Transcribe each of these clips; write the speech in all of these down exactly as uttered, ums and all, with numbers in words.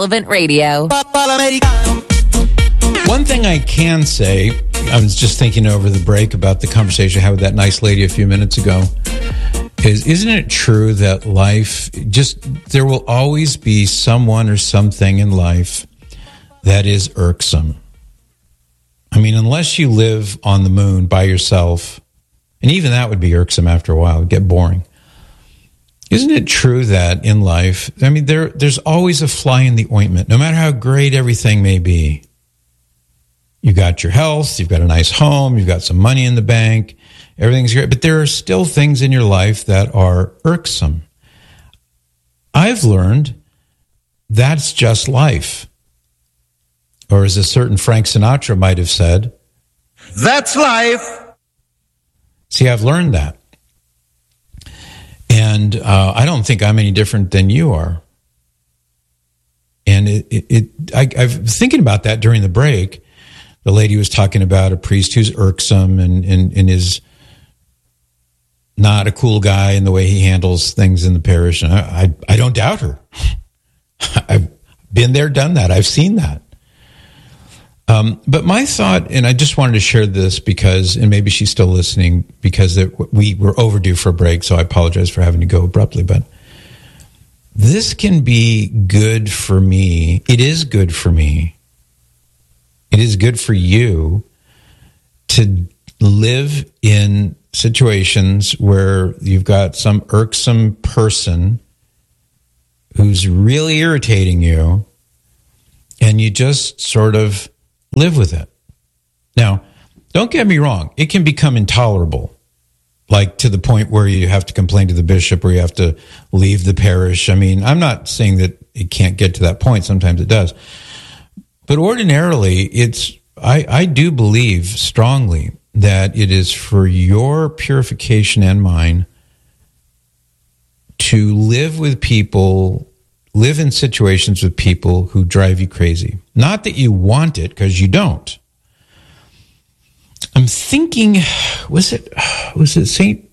Relevant Radio. One thing I can say, I was just thinking over the break about the conversation I had with that nice lady a few minutes ago, is isn't it true that life, just, there will always be someone or something in life that is irksome. I mean, unless you live on the moon by yourself, and even that would be irksome after a while, it'd get boring. Isn't it true that in life, I mean, there there's always a fly in the ointment, no matter how great everything may be. You got your health, you've got a nice home, you've got some money in the bank, everything's great, but there are still things in your life that are irksome. I've learned that's just life. Or as a certain Frank Sinatra might have said, that's life. See, I've learned that. And uh, I don't think I'm any different than you are. And it, it, it I, I was thinking about that during the break. The lady was talking about a priest who's irksome and, and, and is not a cool guy in the way he handles things in the parish. And I, I, I don't doubt her. I've been there, done that. I've seen that. Um, but my thought, and I just wanted to share this because, and maybe she's still listening, because it, we were overdue for a break, so I apologize for having to go abruptly, but this can be good for me. It is good for me. It is good for you to live in situations where you've got some irksome person who's really irritating you, and you just sort of live with it. Now, don't get me wrong. It can become intolerable, like to the point where you have to complain to the bishop or you have to leave the parish. I mean, I'm not saying that it can't get to that point. Sometimes it does. But ordinarily, it's I, I do believe strongly that it is for your purification and mine to live with people, live in situations with people who drive you crazy. Not that you want it, because you don't. I'm thinking, was it was it Saint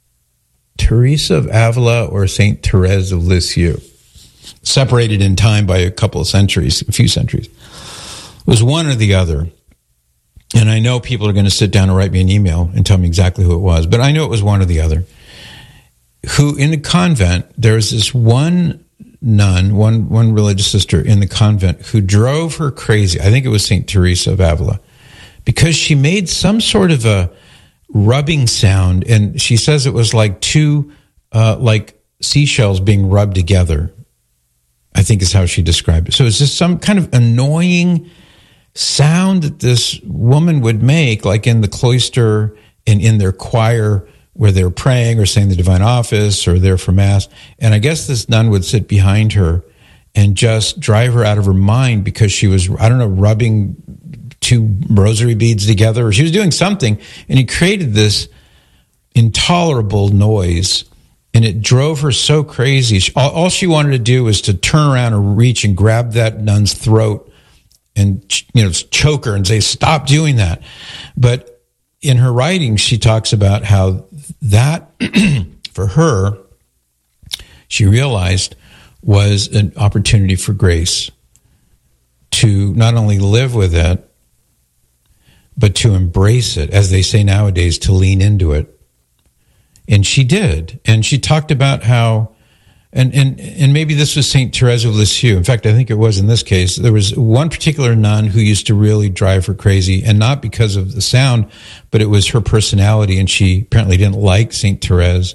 Teresa of Avila or Saint Therese of Lisieux? Separated in time by a couple of centuries, a few centuries. It was one or the other. And I know people are going to sit down and write me an email and tell me exactly who it was, but I know it was one or the other. Who, in the convent, there was this one nun, one, one religious sister in the convent who drove her crazy. I think it was Saint Teresa of Avila, because she made some sort of a rubbing sound, and she says it was like two, uh, like seashells being rubbed together, I think is how she described it. So it's just some kind of annoying sound that this woman would make, like in the cloister and in their choir where they're praying or saying the divine office or there for mass. And I guess this nun would sit behind her and just drive her out of her mind because she was, I don't know, rubbing two rosary beads together, or she was doing something, and it created this intolerable noise. And it drove her so crazy. She, all, all she wanted to do was to turn around and reach and grab that nun's throat and, you know, choke her and say, stop doing that. But in her writing, she talks about how that, for her, she realized was an opportunity for grace to not only live with it, but to embrace it, as they say nowadays, to lean into it. And she did. And she talked about how, and, and, and maybe this was Saint Therese of Lisieux. In fact, I think it was in this case. There was one particular nun who used to really drive her crazy, and not because of the sound, but it was her personality, and she apparently didn't like Saint Therese.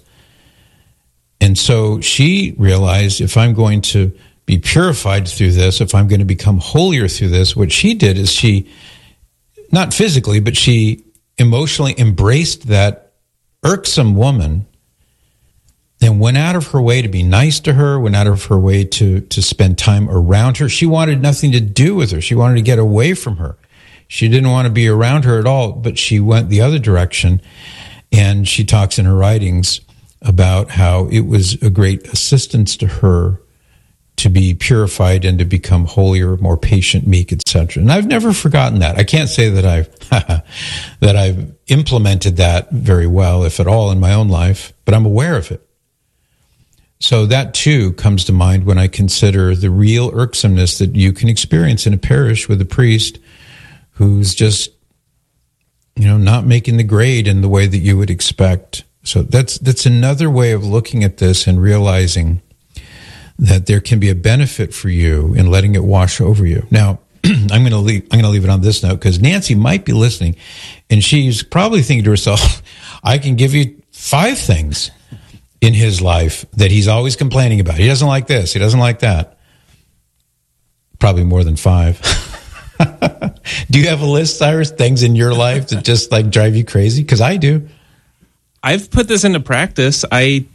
And so she realized, if I'm going to be purified through this, if I'm going to become holier through this, what she did is she, not physically, but she emotionally embraced that irksome woman and went out of her way to be nice to her, went out of her way to, to spend time around her. She wanted nothing to do with her. She wanted to get away from her. She didn't want to be around her at all, but she went the other direction. And she talks in her writings about how it was a great assistance to her to be purified and to become holier, more patient, meek, et cetera. And I've never forgotten that. I can't say that I've that I've implemented that very well, if at all, in my own life, but I'm aware of it. So that too comes to mind when I consider the real irksomeness that you can experience in a parish with a priest who's just, you know, not making the grade in the way that you would expect. So that's that's another way of looking at this and realizing that there can be a benefit for you in letting it wash over you. Now, I'm going to leave. I'm going to leave it on this note because Nancy might be listening, and she's probably thinking to herself, "I can give you five things in his life that he's always complaining about. He doesn't like this. He doesn't like that. Probably more than five." Do you have a list, Cyrus? Things in your life that just like drive you crazy? Because I do. I've put this into practice. I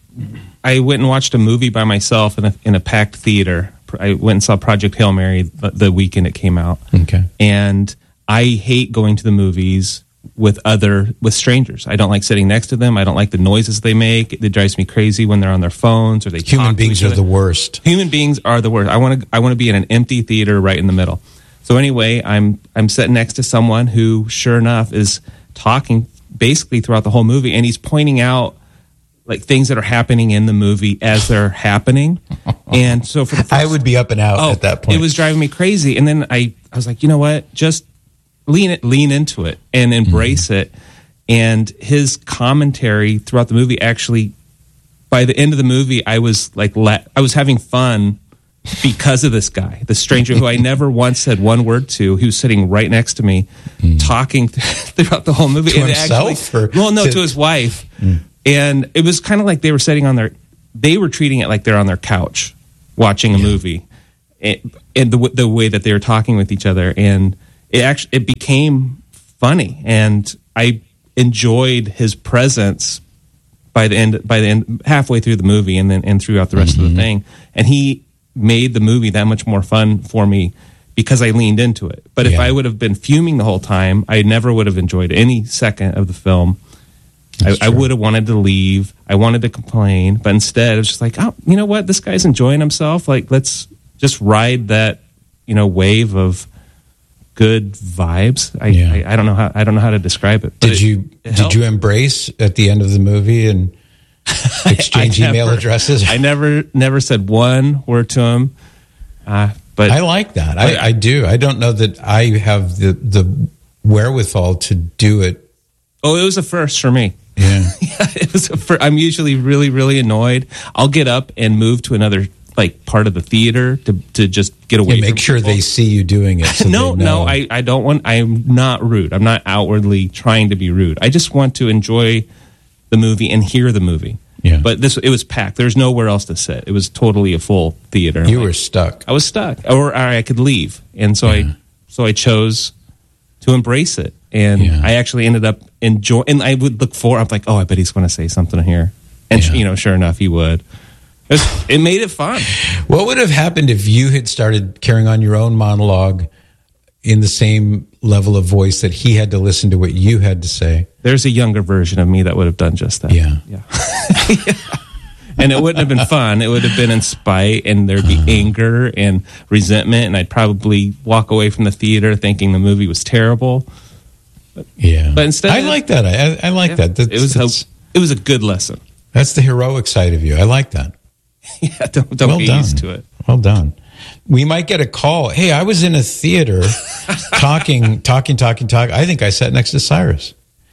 I went and watched a movie by myself in a in a packed theater. I went and saw Project Hail Mary the weekend it came out. Okay. And I hate going to the movies with other with strangers. I don't like sitting next to them. I don't like the noises they make. It drives me crazy when they're on their phones or they Human talk beings to each are other. the worst. Human beings are the worst. I want to I want to be in an empty theater right in the middle. So anyway, I'm I'm sitting next to someone who, sure enough, is talking basically throughout the whole movie, and he's pointing out like things that are happening in the movie as they're happening. And so for the first, I would be up and out oh, at that point. It was driving me crazy. And then I, I was like, you know what? Just lean it, lean into it and embrace mm-hmm. it. And his commentary throughout the movie, actually, by the end of the movie, I was like, la- I was having fun because of this guy, the stranger who I never once said one word to, who was sitting right next to me, mm. talking th- throughout the whole movie. To and himself? Actually, well, no, to, to his wife. Mm. And it was kind of like they were sitting on their, they were treating it like they're on their couch watching a yeah. movie, and, and the the way that they were talking with each other, and it actually it became funny, and I enjoyed his presence by the end by the end halfway through the movie, and then and throughout the rest mm-hmm. of the thing, and he made the movie that much more fun for me because I leaned into it. But if yeah. I would have been fuming the whole time, I never would have enjoyed any second of the film. I, I would have wanted to leave. I wanted to complain, but instead, it was just like, oh, you know what? This guy's enjoying himself. Like, let's just ride that, you know, wave of good vibes. I, yeah. I, I don't know how I don't know how to describe it. Did it, you it did you embrace at the end of the movie and exchange I email never, addresses? I never never said one word to him. Uh, but I like that. I, I do. I don't know that I have the the wherewithal to do it. Oh, it was a first for me. Yeah. yeah, it was a first. I'm usually really, really annoyed. I'll get up and move to another like part of the theater to to just get away. Yeah, make from sure people. They see you doing it. So no, they know. no, I, I don't want. I'm not rude. I'm not outwardly trying to be rude. I just want to enjoy the movie and hear the movie. Yeah. But this, it was packed. There's nowhere else to sit. It was totally a full theater. You like, were stuck. I was stuck, or, or I could leave, and so yeah. I so I chose to embrace it. And yeah. I actually ended up enjoying, and I would look for, I'm like, oh, I bet he's going to say something here. And, yeah. you know, sure enough, he would. It, was, it made it fun. What would have happened if you had started carrying on your own monologue in the same level of voice that he had to listen to what you had to say? There's a younger version of me that would have done just that. Yeah. Yeah. yeah. And it wouldn't have been fun. It would have been in spite, and there'd be uh-huh. anger and resentment, and I'd probably walk away from the theater thinking the movie was terrible. But, yeah, but instead, I like that. I, I like yeah, that. That's, it was a, it was a good lesson. That's the heroic side of you. I like that. yeah, don't don't well get done. used to it. Well done. We might get a call. Hey, I was in a theater talking, talking, talking, talking. I think I sat next to Cyrus.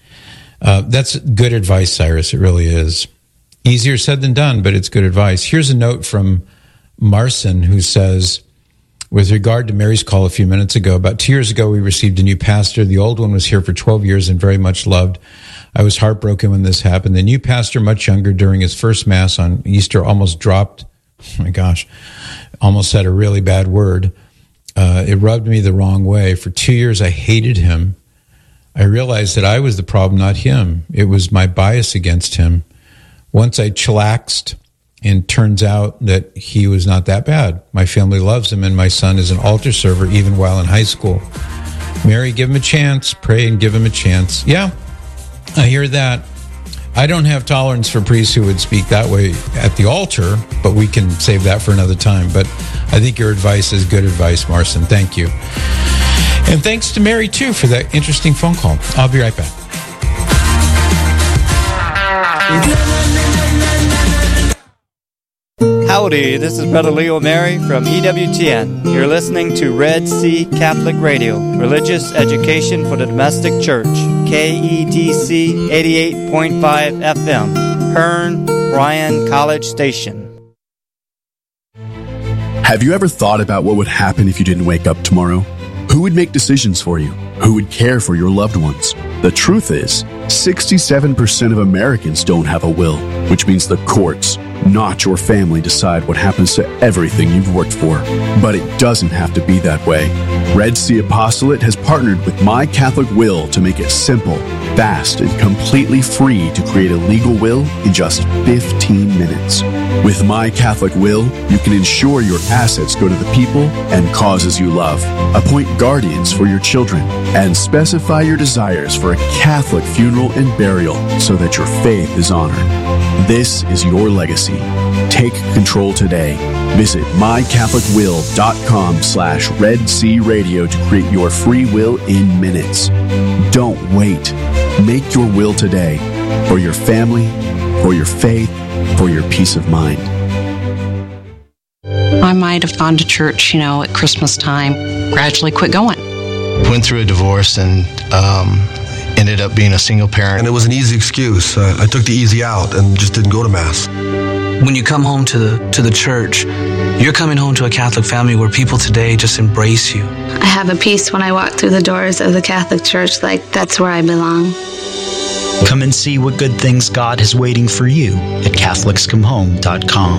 Uh, that's good advice, Cyrus. It really is. Easier said than done, but it's good advice. Here's a note from Marson who says, with regard to Mary's call a few minutes ago, about two years ago, we received a new pastor. The old one was here for twelve years and very much loved. I was heartbroken when this happened. The new pastor, much younger, during his first Mass on Easter, almost dropped, oh my gosh, almost said a really bad word. Uh, it rubbed me the wrong way. For two years, I hated him. I realized that I was the problem, not him. It was my bias against him. Once I chillaxed, and turns out that he was not that bad. My family loves him, and my son is an altar server even while in high school. Mary, give him a chance. Pray and give him a chance. Yeah, I hear that. I don't have tolerance for priests who would speak that way at the altar, but we can save that for another time. But I think your advice is good advice, Marson. Thank you. And thanks to Mary, too, for that interesting phone call. I'll be right back. Howdy, this is Brother Leo Mary from E W T N. You're listening to Red Sea Catholic Radio, religious education for the domestic church, K E D C eighty-eight point five F M, Hearn, Bryan College Station. Have you ever thought about what would happen if you didn't wake up tomorrow? Who would make decisions for you? Who would care for your loved ones? The truth is, sixty-seven percent of Americans don't have a will, which means the courts, not your family, decide what happens to everything you've worked for. But it doesn't have to be that way. Red Sea Apostolate has partnered with My Catholic Will to make it simple, fast, and completely free to create a legal will in just fifteen minutes. With My Catholic Will, you can ensure your assets go to the people and causes you love, appoint guardians for your children, and specify your desires for a Catholic funeral and burial so that your faith is honored. This is your legacy. Take control today. Visit mycatholicwill.com slash Red Sea Radio to create your free will in minutes. Don't wait. Make your will today for your family, for your faith, for your peace of mind. I might have gone to church, you know, at Christmas time, gradually quit going. Went through a divorce and um, ended up being a single parent. And it was an easy excuse. Uh, I took the easy out and just didn't go to Mass. When you come home to the to the church, you're coming home to a Catholic family where people today just embrace you. I have a peace when I walk through the doors of the Catholic Church, like that's where I belong. Come and see what good things God has waiting for you at Catholics Come Home dot com.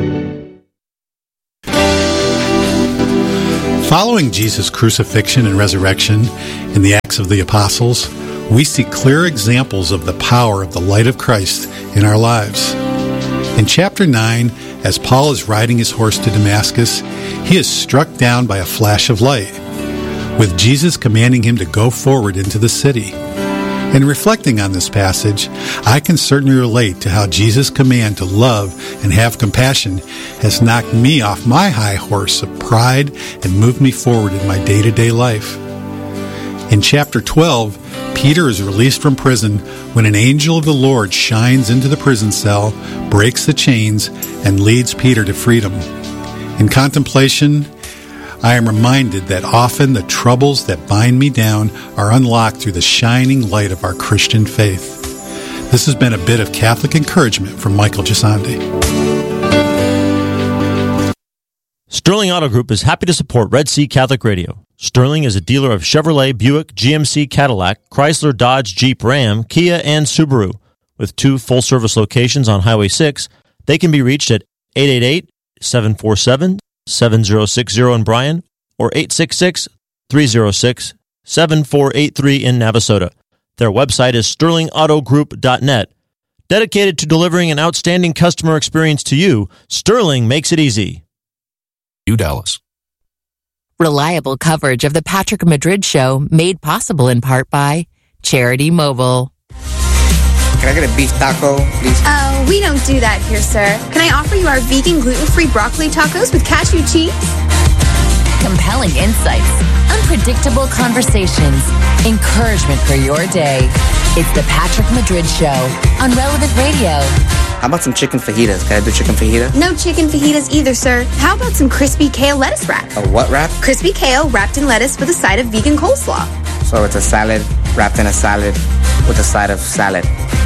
Following Jesus' crucifixion and resurrection in the Acts of the Apostles, we see clear examples of the power of the light of Christ in our lives. In chapter nine, as Paul is riding his horse to Damascus, he is struck down by a flash of light, with Jesus commanding him to go forward into the city. In reflecting on this passage, I can certainly relate to how Jesus' command to love and have compassion has knocked me off my high horse of pride and moved me forward in my day-to-day life. In chapter twelve, Peter is released from prison when an angel of the Lord shines into the prison cell, breaks the chains, and leads Peter to freedom. In contemplation, I am reminded that often the troubles that bind me down are unlocked through the shining light of our Christian faith. This has been a bit of Catholic encouragement from Michael Gisandi. Sterling Auto Group is happy to support Red Sea Catholic Radio. Sterling is a dealer of Chevrolet, Buick, G M C, Cadillac, Chrysler, Dodge, Jeep, Ram, Kia, and Subaru. With two full-service locations on Highway six, they can be reached at eight eight eight, seven four seven, seven zero six zero in Bryan or eight six six, three zero six, seven four eight three in Navasota. Their website is sterling auto group dot net. Dedicated to delivering an outstanding customer experience to you, Sterling makes it easy. You, Dallas. Reliable coverage of the Patrick Madrid Show, made possible in part by Charity Mobile. Can I get a beef taco, please? Oh, we don't do that here, sir. Can I offer you our vegan gluten-free broccoli tacos with cashew cheese? Compelling insights, unpredictable conversations, encouragement for your day. It's the Patrick Madrid Show on Relevant Radio. How about some chicken fajitas? Can I do chicken fajita? No chicken fajitas either, sir. How about some crispy kale lettuce wrap? A what wrap? Crispy kale wrapped in lettuce with a side of vegan coleslaw. So it's a salad wrapped in a salad with a side of salad.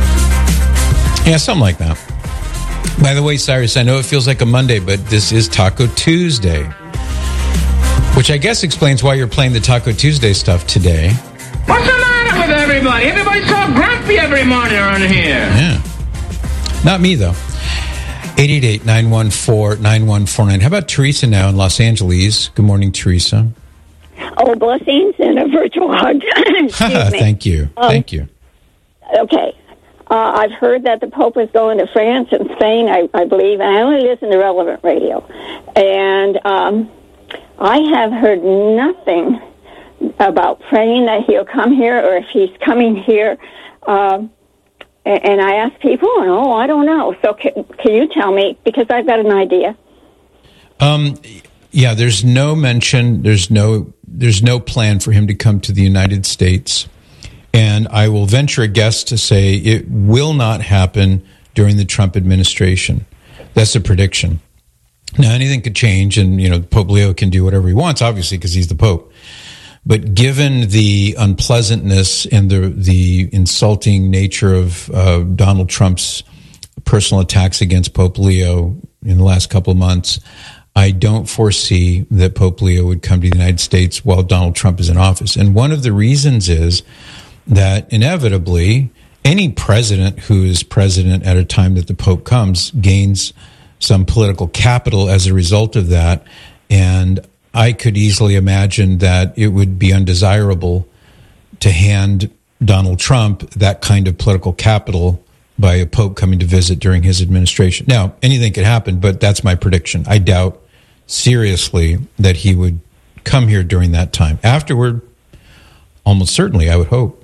Yeah, something like that. By the way, Cyrus, I know it feels like a Monday, but this is Taco Tuesday, which I guess explains why you're playing the Taco Tuesday stuff today. What's the matter with everybody? Everybody's so grumpy every morning around here. Yeah. Not me, though. eight eight eight, nine one four, nine one four nine. How about Teresa now in Los Angeles? Good morning, Teresa. Oh, blessings and a virtual hug. Excuse me. Thank you. Um, Thank you. Okay. Uh, I've heard that the Pope is going to France and Spain, I, I believe, and I only listen to Relevant Radio. And um, I have heard nothing about praying that he'll come here or if he's coming here. Um, and I ask people, and oh, I don't know. So can, can you tell me? Because I've got an idea. Um, yeah, there's no mention, there's no, there's no plan for him to come to the United States. And I will venture a guess to say it will not happen during the Trump administration. That's a prediction. Now, anything could change, and, you know, Pope Leo can do whatever he wants, obviously, because he's the Pope. But given the unpleasantness and the the insulting nature of uh, Donald Trump's personal attacks against Pope Leo in the last couple of months, I don't foresee that Pope Leo would come to the United States while Donald Trump is in office. And one of the reasons is that inevitably any president who is president at a time that the Pope comes gains some political capital as a result of that. And I could easily imagine that it would be undesirable to hand Donald Trump that kind of political capital by a pope coming to visit during his administration. Now, anything could happen, but that's my prediction. I doubt seriously that he would come here during that time. Afterward, almost certainly, I would hope.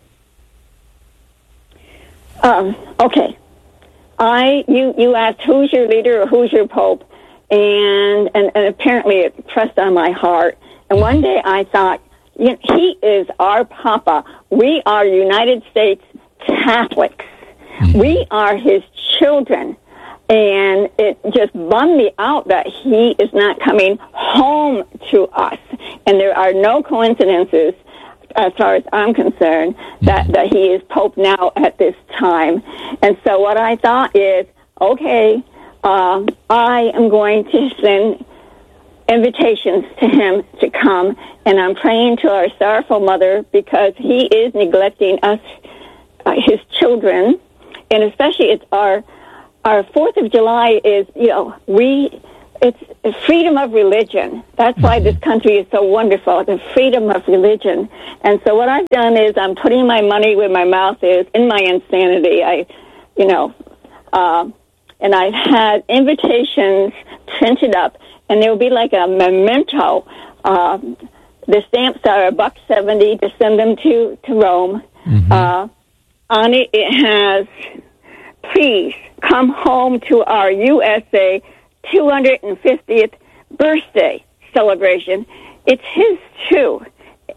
Um, okay. I you, you asked who's your leader or who's your pope, and, and, and apparently it pressed on my heart. And one day I thought, you know, he is our Papa. We are United States Catholics. Mm-hmm. We are his children. And it just bummed me out that he is not coming home to us. And there are no coincidences, as far as I'm concerned, that, that he is Pope now at this time. And so what I thought is, okay, um, I am going to send invitations to him to come, and I'm praying to our sorrowful mother because he is neglecting us, uh, his children, and especially it's our our Fourth of July is, you know, we it's freedom of religion. That's why this country is so wonderful, the freedom of religion. And so what I've done is I'm putting my money where my mouth is in my insanity. I, you know, uh, and I've had invitations printed up, and there will be like a memento. Uh, the stamps are a buck seventy to send them to, to Rome. Mm-hmm. Uh, on it, it has, please come home to our U S A two hundred fiftieth birthday celebration. It's his too.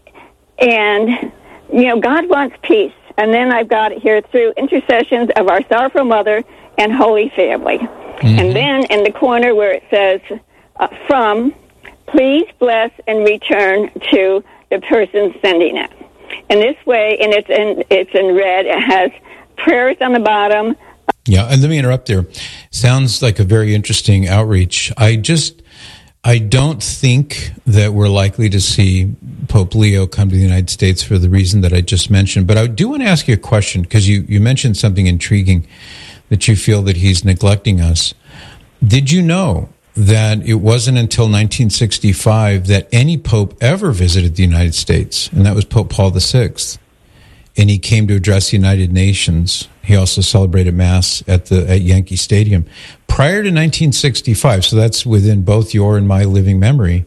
And, you know, God wants peace. And then I've got it here through intercessions of our sorrowful mother and Holy Family. Mm-hmm. And then in the corner where it says, uh, from, please bless and return to the person sending it. And this way, and it's in, it's in red, it has prayers on the bottom. Yeah, and let me interrupt there. Sounds like a very interesting outreach. I just, I don't think that we're likely to see Pope Leo come to the United States for the reason that I just mentioned. But I do want to ask you a question, because you, you mentioned something intriguing, that you feel that he's neglecting us. Did you know that it wasn't until nineteen sixty-five that any pope ever visited the United States? And that was Pope Paul the Sixth. And he came to address the United Nations. He also celebrated Mass at the at Yankee Stadium. Prior to nineteen sixty-five, so that's within both your and my living memory,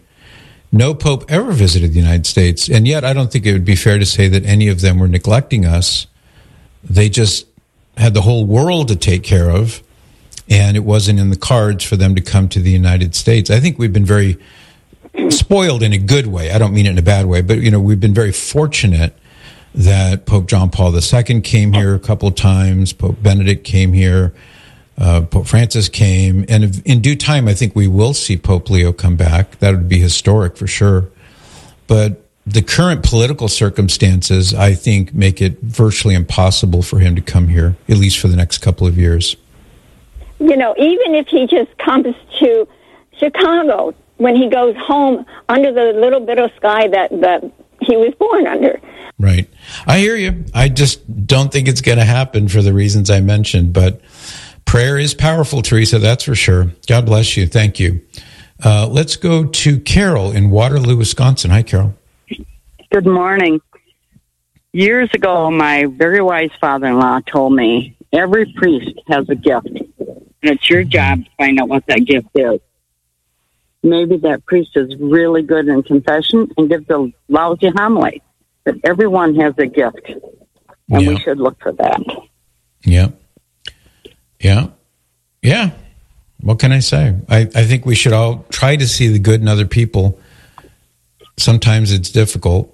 no pope ever visited the United States. And yet I don't think it would be fair to say that any of them were neglecting us. They just had the whole world to take care of, and it wasn't in the cards for them to come to the United States. I think we've been very spoiled in a good way. I don't mean it in a bad way, but, you know, we've been very fortunate that Pope John Paul the Second came here a couple of times, Pope Benedict came here, uh, Pope Francis came, and in due time, I think we will see Pope Leo come back. That would be historic for sure. But the current political circumstances, I think, make it virtually impossible for him to come here, at least for the next couple of years. You know, even if he just comes to Chicago, when he goes home under the little bit of sky that, that he was born under. Right. I hear you. I just don't think it's going to happen for the reasons I mentioned. But prayer is powerful, Teresa, that's for sure. God bless you. Thank you. Uh, let's go to Carol in Waterloo, Wisconsin. Hi, Carol. Good morning. Years ago, my very wise father-in-law told me every priest has a gift, and it's your job to find out what that gift is. Maybe that priest is really good in confession and gives a lousy homily. But everyone has a gift, and yeah. we should look for that. Yeah. Yeah. Yeah. What can I say? I, I think we should all try to see the good in other people. Sometimes it's difficult.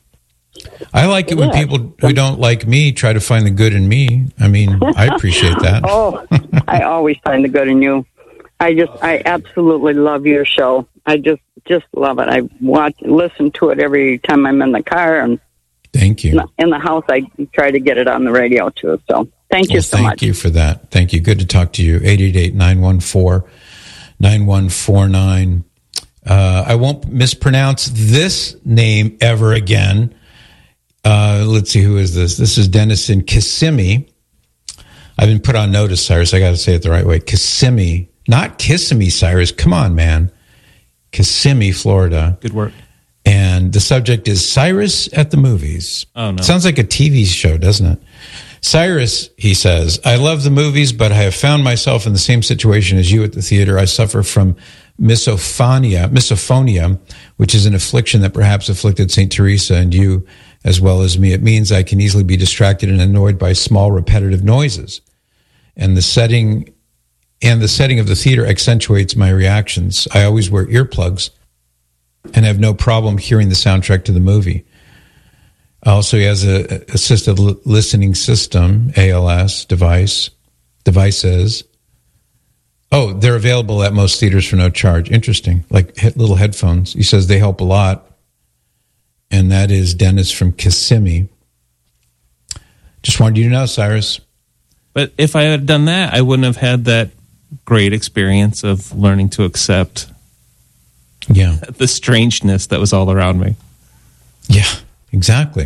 I like it yeah. when people who don't like me try to find the good in me. I mean, I appreciate that. Oh, I always find the good in you. I just, I absolutely love your show. I just, just love it. I watch, listen to it every time I'm in the car, and thank you. In the house, I try to get it on the radio too. So thank you well, so thank much. Thank you for that. Thank you. Good to talk to you. eight eight eight, nine one four, nine one four nine. Uh, I won't mispronounce this name ever again. Uh, let's see, who is this? This is Dennis in Kissimmee. I've been put on notice, Cyrus. I got to say it the right way. Kissimmee. Not Kissimmee, Cyrus. Come on, man. Kissimmee, Florida. Good work. And the subject is Cyrus at the movies. Oh, no. Sounds like a T V show, doesn't it? Cyrus, he says, I love the movies, but I have found myself in the same situation as you at the theater. I suffer from misophonia, misophonia, which is an affliction that perhaps afflicted Saint Teresa and you as well as me. It means I can easily be distracted and annoyed by small repetitive noises. And the setting and the setting of the theater accentuates my reactions. I always wear earplugs and have no problem hearing the soundtrack to the movie. Also, he has a assisted listening system, A L S device, devices. Oh, they're available at most theaters for no charge. Interesting, like little headphones. He says they help a lot. And that is Dennis from Kissimmee. Just wanted you to know, Cyrus. But if I had done that, I wouldn't have had that great experience of learning to accept yeah. the strangeness that was all around me. Yeah, exactly.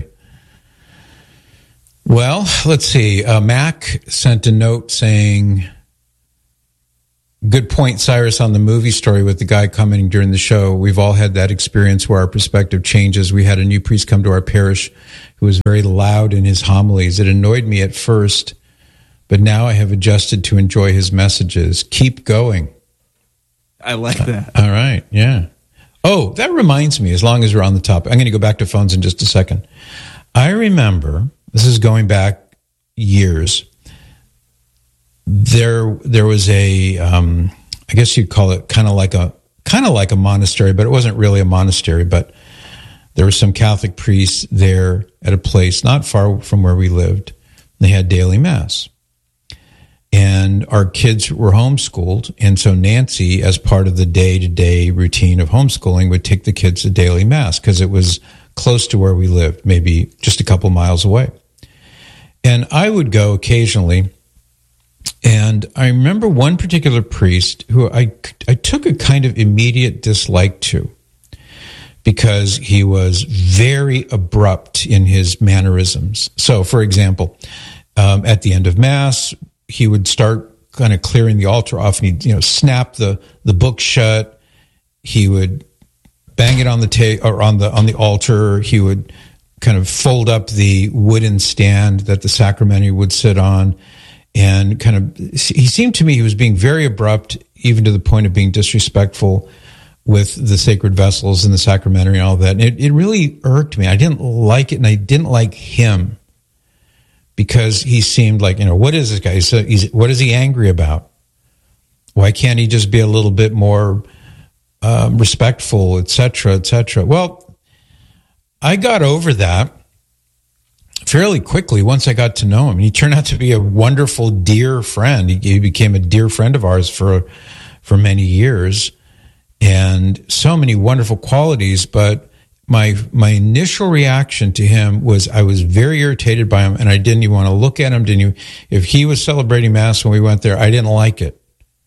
Well, let's see. Uh, Mac sent a note saying, good point, Cyrus, on the movie story with the guy commenting during the show. We've all had that experience where our perspective changes. We had a new priest come to our parish who was very loud in his homilies. It annoyed me at first, but now I have adjusted to enjoy his messages. Keep going. I like that. Uh, all right, yeah. Oh, that reminds me, as long as we're on the topic, I'm going to go back to phones in just a second. I remember, this is going back years, there there was a, um, I guess you'd call it kind of like a, kind of like a monastery, but it wasn't really a monastery, but there were some Catholic priests there at a place not far from where we lived. They had daily mass. And our kids were homeschooled, and so Nancy, as part of the day-to-day routine of homeschooling, would take the kids to daily mass because it was close to where we lived, maybe just a couple miles away. And I would go occasionally, and I remember one particular priest who I, I took a kind of immediate dislike to because he was very abrupt in his mannerisms. So, for example, um, at the end of Mass, he would start kind of clearing the altar off, and he'd, you know, snap the, the book shut. He would bang it on the ta- or on the on the altar. He would kind of fold up the wooden stand that the sacramentary would sit on, and kind of, he seemed to me he was being very abrupt, even to the point of being disrespectful with the sacred vessels and the sacramentary and all that. And it, it really irked me. I didn't like it, and I didn't like him. Because he seemed like, you know, what is this guy? He's, he's, what is he angry about? Why can't he just be a little bit more um, respectful, et cetera, et cetera? Well, I got over that fairly quickly once I got to know him. He turned out to be a wonderful, dear friend. He, he became a dear friend of ours for for many years, and so many wonderful qualities, but My my initial reaction to him was I was very irritated by him, and I didn't even want to look at him. Didn't even, if he was celebrating Mass when we went there, I didn't like it.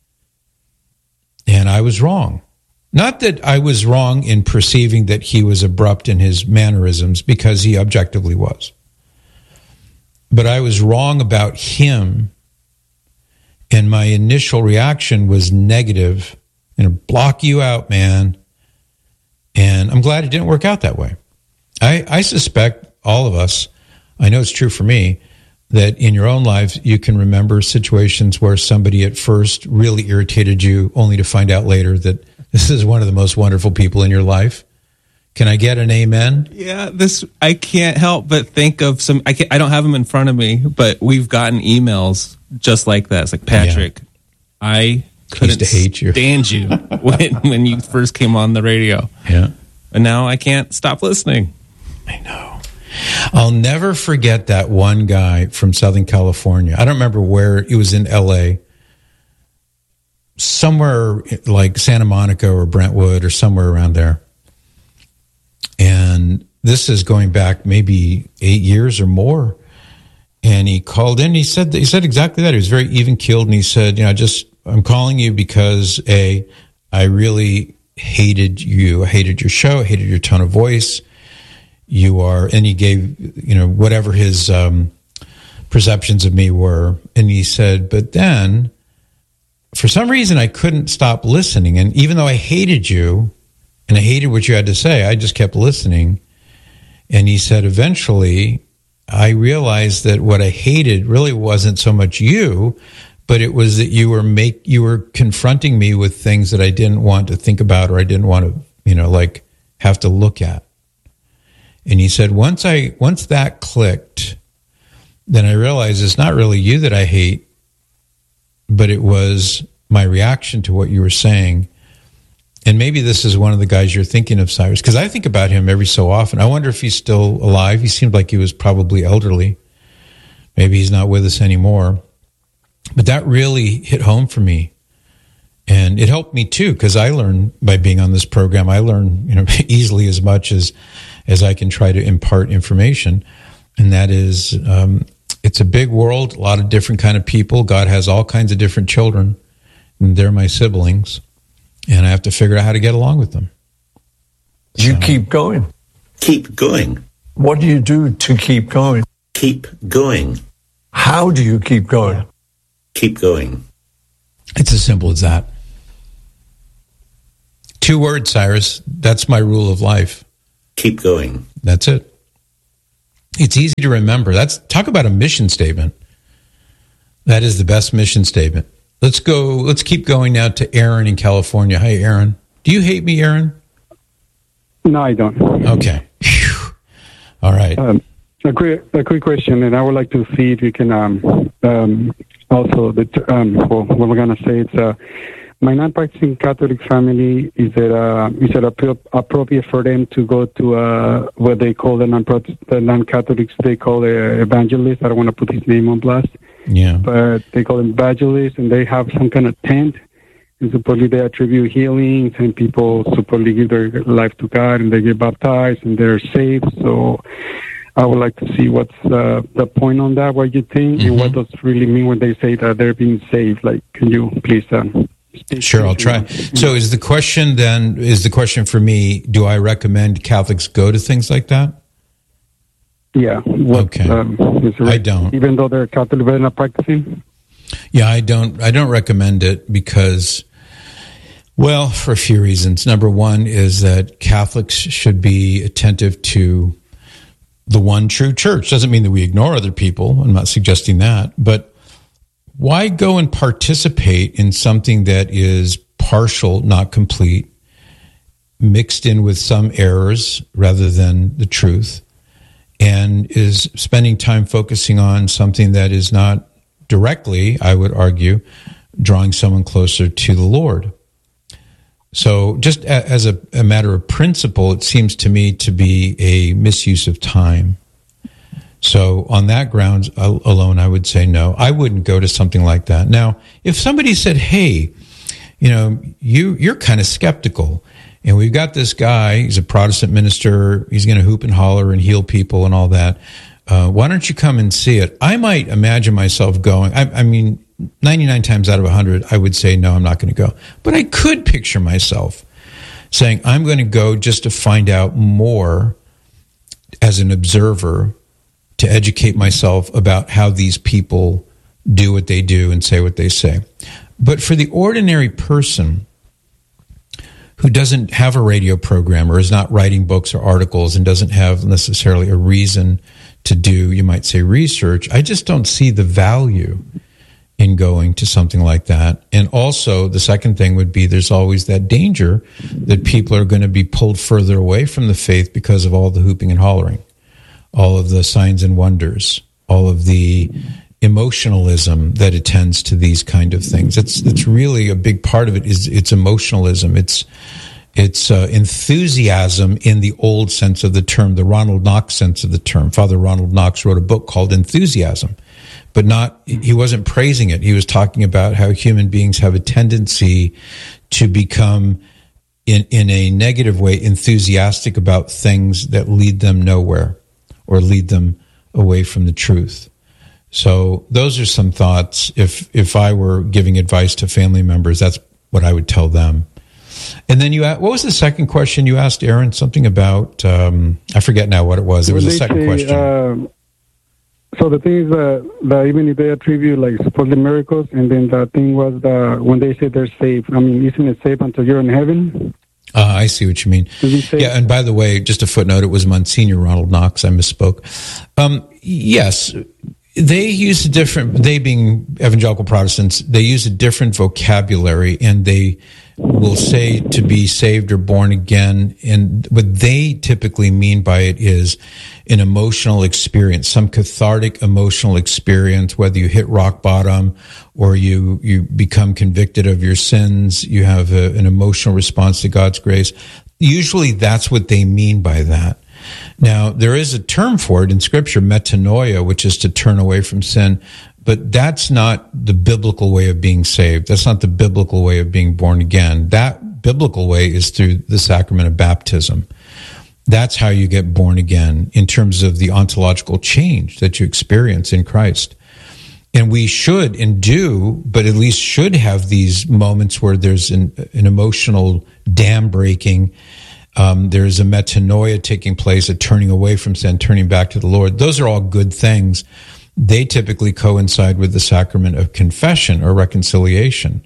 And I was wrong. Not that I was wrong in perceiving that he was abrupt in his mannerisms, because he objectively was. But I was wrong about him, and my initial reaction was negative. You know, block you out, man. And I'm glad it didn't work out that way. I, I suspect all of us, I know it's true for me, that in your own lives you can remember situations where somebody at first really irritated you, only to find out later that this is one of the most wonderful people in your life. Can I get an amen? Yeah, this I can't help but think of some. I can't, I don't have them in front of me, but we've gotten emails just like that. It's like, Patrick, yeah. I couldn't to hate you. stand you when when you first came on the radio. Yeah, and now I can't stop listening. I know. I'll never forget that one guy from Southern California. I don't remember where. It was in L A. somewhere like Santa Monica or Brentwood or somewhere around there. And this is going back maybe eight years or more. And he called in. He said he said exactly that. He was very even keeled, and he said, "You know, just I'm calling you because a I really hated you. I hated your show. I hated your tone of voice. You are," and he gave, you know, whatever his um, perceptions of me were. And he said, "But then, for some reason, I couldn't stop listening. And even though I hated you, and I hated what you had to say, I just kept listening." And he said, eventually, I realized that what I hated really wasn't so much you, but it was that you were make you were confronting me with things that I didn't want to think about, or I didn't want to, you know, like have to look at. And he said, once I once that clicked, then I realized it's not really you that I hate, but it was my reaction to what you were saying. And maybe this is one of the guys you're thinking of, Cyrus, because I think about him every so often. I wonder if he's still alive. He seemed like he was probably elderly. Maybe he's not with us anymore. But that really hit home for me. And it helped me too, because I learn by being on this program. I learn, you know, easily as much as, as I can try to impart information. And that is, um, it's a big world, a lot of different kind of people. God has all kinds of different children, and they're my siblings. And I have to figure out how to get along with them. You so, keep going. Keep going. What do you do to keep going? Keep going. How do you keep going? Keep going. It's as simple as that. Two words, Cyrus. That's my rule of life. Keep going. That's it. It's easy to remember. That's talk about a mission statement. That is the best mission statement. Let's go. Let's keep going now to Aaron in California. Hi, Aaron. Do you hate me, Aaron? No, I don't. Okay. Whew. All right. Um, a quick, a quick question, and I would like to see if you can um, um, also, the, um, well, what we're going to say, it's uh, my non-practicing Catholic family, is it, uh, is it appro- appropriate for them to go to uh, what they call the, non-pro- the non-Catholics, they call the evangelist. I don't want to put his name on blast. Yeah. But they call them evangelists, and they have some kind of tent, and supposedly they attribute healings, and people supposedly give their life to God, and they get baptized, and they're saved. So I would like to see what's uh, the point on that, what you think, mm-hmm. and what does it really mean when they say that they're being saved. Like, can you please um, speak? Sure, I'll try. So is the question then, is the question for me, do I recommend Catholics go to things like that? Yeah. What, okay. Um, right, I don't. Even though they're Catholic, they're not practicing? Yeah, I don't. I don't recommend it because, well, for a few reasons. Number one is that Catholics should be attentive to the one true church. Doesn't mean that we ignore other people. I'm not suggesting that. But why go and participate in something that is partial, not complete, mixed in with some errors rather than the truth, and is spending time focusing on something that is not directly, I would argue, drawing someone closer to the Lord? So just a, as a, a matter of principle, it seems to me to be a misuse of time. So on that grounds alone, I would say no. I wouldn't go to something like that. Now, if somebody said, hey, you know, you, you're kind of skeptical, and we've got this guy, he's a Protestant minister, he's going to hoop and holler and heal people and all that. Uh, why don't you come and see it? I might imagine myself going. I, I mean, ninety-nine times out of one hundred, I would say, no, I'm not going to go. But I could picture myself saying, I'm going to go just to find out more as an observer, to educate myself about how these people do what they do and say what they say. But for the ordinary person who doesn't have a radio program or is not writing books or articles and doesn't have necessarily a reason to do, you might say, research, I just don't see the value in going to something like that. And also, the second thing would be there's always that danger that people are going to be pulled further away from the faith because of all the hooping and hollering, all of the signs and wonders, all of the emotionalism that attends to these kind of things. It's it's really a big part of it is it's emotionalism. It's it's uh, enthusiasm in the old sense of the term, the Ronald Knox sense of the term. Father Ronald Knox wrote a book called Enthusiasm, but not, he wasn't praising it. He was talking about how human beings have a tendency to become, in, in a negative way, enthusiastic about things that lead them nowhere or lead them away from the truth. So those are some thoughts. If if I were giving advice to family members, that's what I would tell them. And then you, what was the second question you asked, Aaron? Something about, um, I forget now what it was. There was a second say, question. Uh, so the thing is that, that even if they attribute like supposed miracles, and then the thing was that when they say they're safe, I mean, isn't it safe until you're in heaven? Uh, I see what you mean. Yeah, and by the way, just a footnote, it was Monsignor Ronald Knox. I misspoke. Um, yes, they use a different, they being evangelical Protestants, they use a different vocabulary, and they will say to be saved or born again. And what they typically mean by it is an emotional experience, some cathartic emotional experience, whether you hit rock bottom or you, you become convicted of your sins, you have a, an emotional response to God's grace. Usually that's what they mean by that. Now, there is a term for it in Scripture, metanoia, which is to turn away from sin, but that's not the biblical way of being saved. That's not the biblical way of being born again. That biblical way is through the sacrament of baptism. That's how you get born again in terms of the ontological change that you experience in Christ. And we should and do, but at least should have these moments where there's an, an emotional dam breaking. Um, there's a metanoia taking place, a turning away from sin, turning back to the Lord. Those are all good things. They typically coincide with the sacrament of confession or reconciliation.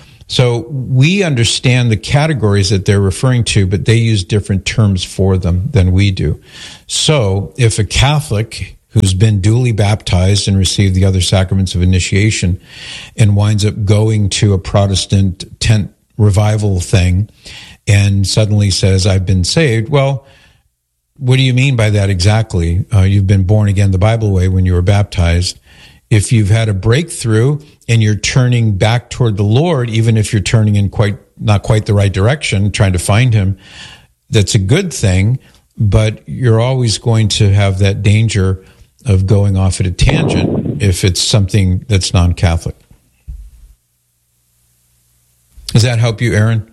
So we understand the categories that they're referring to, but they use different terms for them than we do. So if a Catholic who's been duly baptized and received the other sacraments of initiation and winds up going to a Protestant tent revival thing and suddenly says, I've been saved, well, what do you mean by that exactly? Uh, you've been born again the Bible way when you were baptized. If you've had a breakthrough and you're turning back toward the Lord, even if you're turning in quite not quite the right direction, trying to find Him, that's a good thing, but you're always going to have that danger of going off at a tangent if it's something that's non-Catholic. Does that help you, Aaron?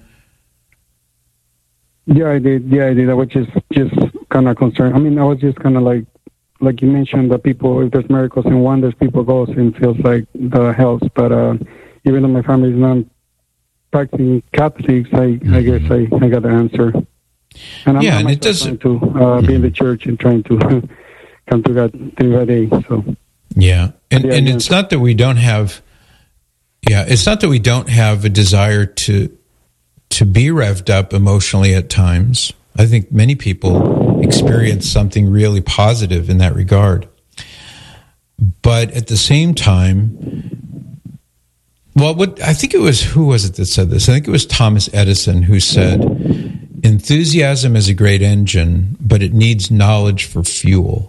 Yeah, I did. Yeah, I did. I was just, just kind of concerned. I mean, I was just kind of like, like you mentioned, the people, if there's miracles and wonders, people goes and feels like the helps. But uh, even though my family is not practicing Catholics, I, mm-hmm. I guess I, I got the answer. And I'm yeah, not and it doesn't to uh, mm-hmm. be in the church and trying to come to God through that day. So yeah, and yeah, and yeah. It's not that we don't have. Yeah, it's not that we don't have a desire to to be revved up emotionally at times. I think many people experience something really positive in that regard. But at the same time, well, what I think it was, who was it that said this? I think it was Thomas Edison who said, enthusiasm is a great engine, but it needs knowledge for fuel.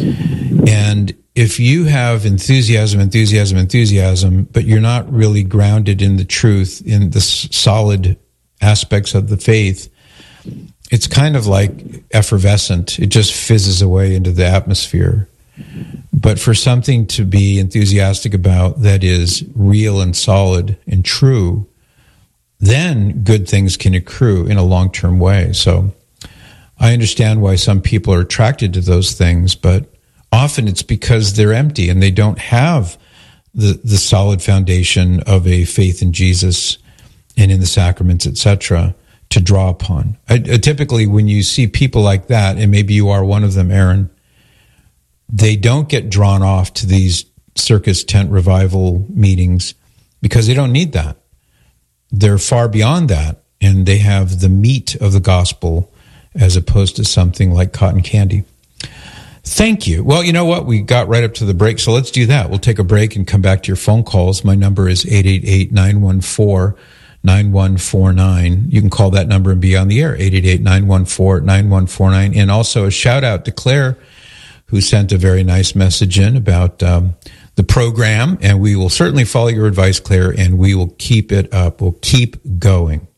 And if you have enthusiasm, enthusiasm, enthusiasm, but you're not really grounded in the truth, in the solid aspects of the faith, it's kind of like effervescent. It just fizzes away into the atmosphere. But for something to be enthusiastic about that is real and solid and true, then good things can accrue in a long-term way. So I understand why some people are attracted to those things, but often it's because they're empty and they don't have the, the solid foundation of a faith in Jesus and in the sacraments, et cetera, to draw upon. I, I, typically, when you see people like that, and maybe you are one of them, Aaron, they don't get drawn off to these circus tent revival meetings because they don't need that. They're far beyond that, and they have the meat of the gospel as opposed to something like cotton candy. Thank you. Well, you know what? We got right up to the break, so let's do that. We'll take a break and come back to your phone calls. My number is eight eight eight, nine one four, nine one four nine. You can call that number and be on the air, eight eight eight, nine one four, nine one four nine. And also a shout out to Claire, who sent a very nice message in about um, the program. And we will certainly follow your advice, Claire, and we will keep it up. We'll keep going.